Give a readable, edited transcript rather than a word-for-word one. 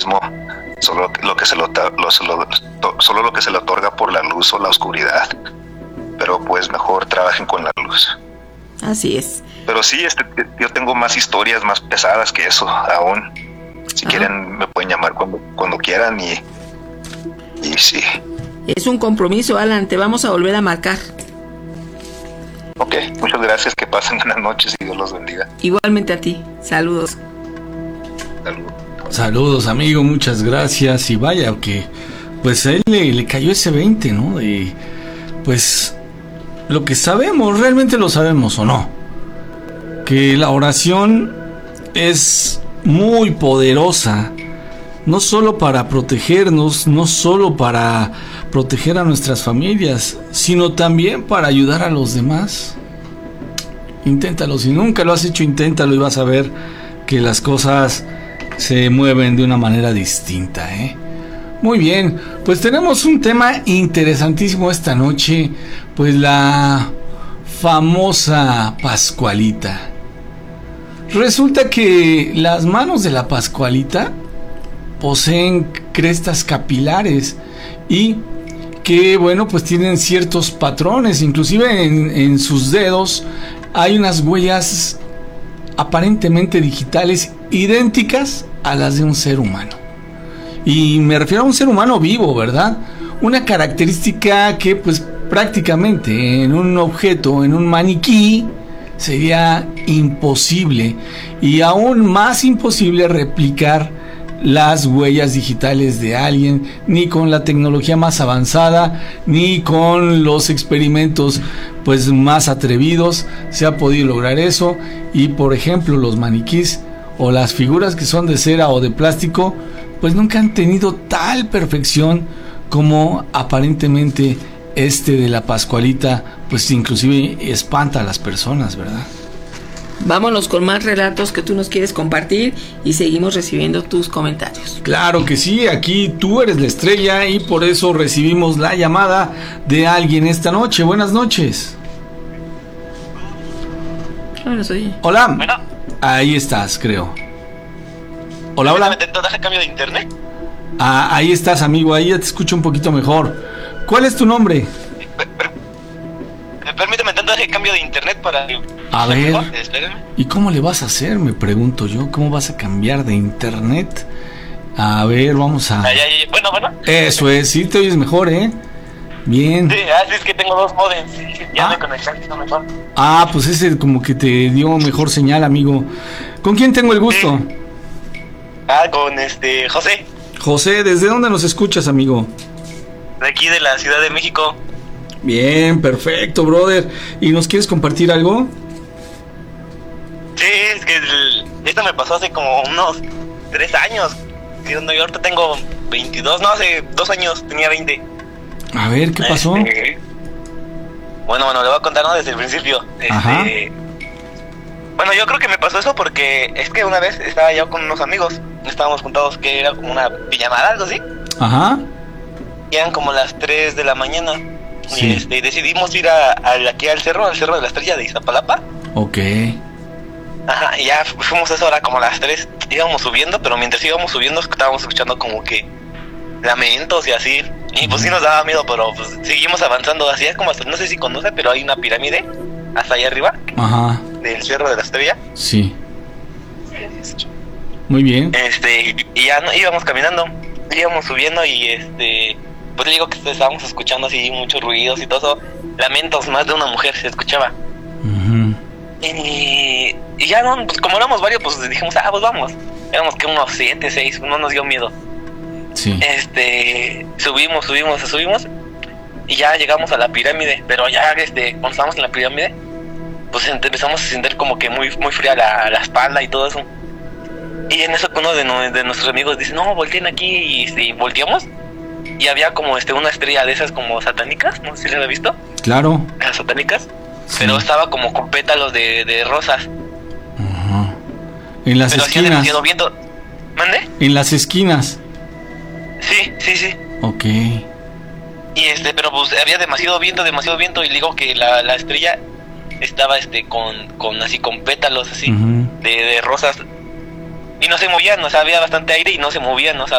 mismo, solo lo que se solo lo que se le otorga por la luz o la oscuridad. Pero pues mejor trabajen con la luz. Así es. Pero sí, yo tengo más historias más pesadas que eso aún. Si quieren me pueden llamar cuando quieran y sí. Es un compromiso, Alan, te vamos a volver a marcar. Ok, muchas gracias, que pasen buenas noches y Dios los bendiga. Igualmente a ti, saludos. Saludos, amigo, muchas gracias. Y vaya que pues a él le cayó ese 20, ¿no? Y pues lo que sabemos, realmente lo sabemos o no, que la oración es muy poderosa, no solo para protegernos, no solo para proteger a nuestras familias, sino también para ayudar a los demás. Inténtalo, si nunca lo has hecho, inténtalo y vas a ver que las cosas se mueven de una manera distinta, ¿eh? Muy bien, pues tenemos un tema interesantísimo esta noche, pues la famosa Pascualita. Resulta que las manos de la Pascualita poseen crestas capilares y que, bueno, pues tienen ciertos patrones, inclusive en sus dedos hay unas huellas aparentemente digitales idénticas a las de un ser humano. Y me refiero a un ser humano vivo, ¿verdad? Una característica que pues prácticamente en un objeto, en un maniquí, sería imposible, y aún más imposible replicar las huellas digitales de alguien, ni con la tecnología más avanzada, ni con los experimentos pues más atrevidos se ha podido lograr eso. Y por ejemplo los maniquís o las figuras que son de cera o de plástico pues nunca han tenido tal perfección como aparentemente de la Pascualita, pues inclusive espanta a las personas, ¿verdad? Vámonos con más relatos que tú nos quieres compartir y seguimos recibiendo tus comentarios. Claro que sí, aquí tú eres la estrella y por eso recibimos la llamada de alguien esta noche. Buenas noches. Bueno, soy... Hola. Bueno. Ahí estás, creo. Hola, hola. ¿Me intentaste hacer cambio de internet? Ah, ahí estás, amigo, ahí ya te escucho un poquito mejor. ¿Cuál es tu nombre? Permíteme intentar hacer cambio de internet para... A ver, espérame. ¿Y cómo le vas a hacer? Me pregunto yo, ¿cómo vas a cambiar de internet? A ver, vamos a... Bueno. Eso es, sí te oyes mejor, ¿eh? Bien. Sí, es que tengo dos modems. Ya me conecté mejor. Ah, pues ese como que te dio mejor señal, amigo. ¿Con quién tengo el gusto? Sí. Con José. José, ¿desde dónde nos escuchas, amigo? De aquí de la Ciudad de México. Bien, perfecto, brother. ¿Y nos quieres compartir algo? Sí, es que esto me pasó hace como unos 3 años. Yo ahorita tengo 22, no, hace 2 años tenía 20. A ver, ¿qué pasó? Bueno, le voy a contar, ¿no? Desde el principio. Ajá. Bueno, yo creo que me pasó eso porque es que una vez estaba yo con unos amigos, estábamos juntados, que era como una pijamada, algo así. Ajá. Y eran como las 3 de la mañana. Sí. Y decidimos ir aquí al cerro de la Estrella de Iztapalapa. Ok. Ajá, y ya fuimos a esa hora como a las 3. Íbamos subiendo, pero mientras íbamos subiendo estábamos escuchando como que lamentos y así. Y pues sí nos daba miedo, pero pues seguimos avanzando. Así es como hasta, no sé si conoce, pero hay una pirámide hasta allá arriba. Ajá. Del cerro de la Estrella. Sí. Muy bien. Y ya no, íbamos caminando, íbamos subiendo y pues le digo que estábamos escuchando así muchos ruidos y todo eso, lamentos más de una mujer se escuchaba. Uh-huh. Y ya no, pues como éramos varios, pues dijimos, pues vamos. Éramos que unos 7, 6, no nos dio miedo. Sí. Subimos y ya llegamos a la pirámide, pero ya cuando estábamos en la pirámide, pues empezamos a sentir como que muy, muy fría la espalda y todo eso. Y en eso uno de nuestros amigos dice, no, volteen aquí, y volteamos. Y había como una estrella de esas como satánicas, no sé si la había visto. Claro. Las satánicas. Sí. Pero estaba como con pétalos de rosas. Uh-huh. En las esquinas. Hacía demasiado viento. ¿Mande? En las esquinas. Sí. Ok. Y pero pues había demasiado viento, y digo que la estrella estaba con pétalos así, uh-huh, de rosas. Y no se movían, o sea, había bastante aire y no se movían, o sea,